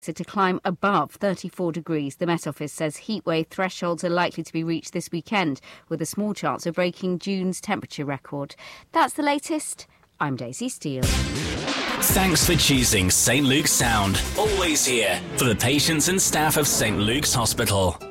to climb above 34 degrees. The Met Office says heatwave thresholds are likely to be reached this weekend, with a small chance of breaking June's temperature record. That's the latest. I'm Daisy Steele. Thanks for choosing St Luke's Sound. Always here for the patients and staff of St Luke's Hospital.